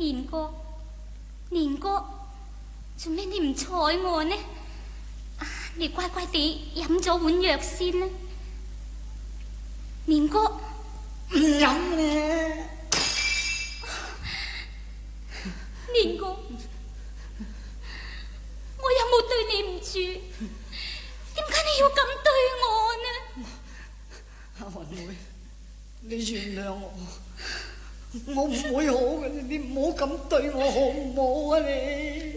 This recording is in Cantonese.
年哥，年哥，做咩你唔睬我呢？你乖乖地飲咗碗藥先啦，年哥。 唔飲咧， 年哥，我有冇對你唔住？點解你要咁對我呢？ 阿雲妹，你原諒我，我唔會好嘅，你唔好咁對我好唔好啊你？